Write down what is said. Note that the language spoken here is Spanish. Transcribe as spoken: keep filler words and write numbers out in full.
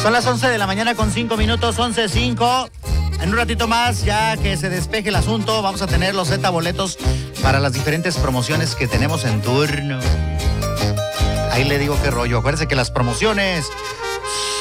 Son las once de la mañana con cinco minutos, once cinco. En un ratito más, ya que se despeje el asunto, vamos a tener los Z boletos para las diferentes promociones que tenemos en turno. Ahí le digo qué rollo. Acuérdense que las promociones